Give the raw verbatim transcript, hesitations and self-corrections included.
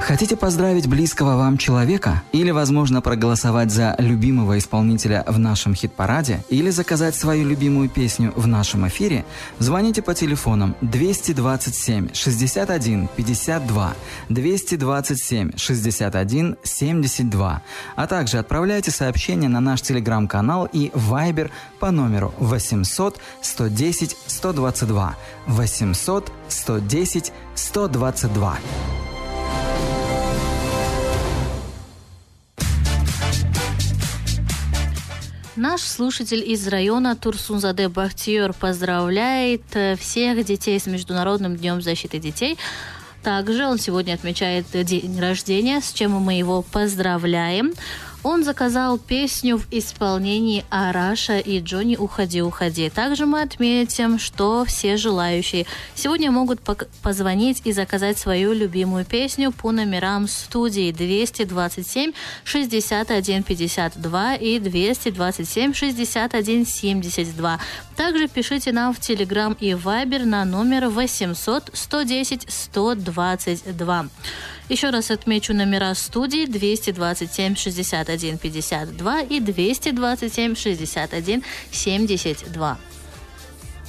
Хотите поздравить близкого вам человека? Или, возможно, проголосовать за любимого исполнителя в нашем хит-параде? Или заказать свою любимую песню в нашем эфире? Звоните по телефонам двести двадцать семь шестьдесят один пятьдесят два, двести двадцать семь шестьдесят один семьдесят два, а также отправляйте сообщения на наш телеграм-канал и Viber по номеру восемьсот сто десять сто двадцать два, восемьсот сто десять сто двадцать два. Наш слушатель из района Турсунзаде Бахтиер поздравляет всех детей с Международным днем защиты детей. Также он сегодня отмечает день рождения, с чем мы его поздравляем. Он заказал песню в исполнении Араша и Джонни «Уходи, уходи». Также мы отметим, что все желающие сегодня могут позвонить и заказать свою любимую песню по номерам студии двести двадцать семь шестьдесят один пятьдесят два и двести двадцать семь шестьдесят один семьдесят два. Также пишите нам в Telegram и Viber на номер восемьсот сто десять сто двадцать два. Еще раз отмечу номера студии двести двадцать семь шестьдесят один пятьдесят два и двести двадцать семь шестьдесят один семьдесят два.